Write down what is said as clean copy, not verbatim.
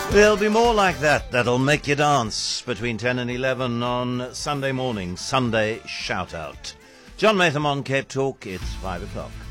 There'll be more like that that'll make you dance between 10 and 11 on Sunday morning, Sunday Shout Out. John Maytham on Cape Talk, it's 5 o'clock.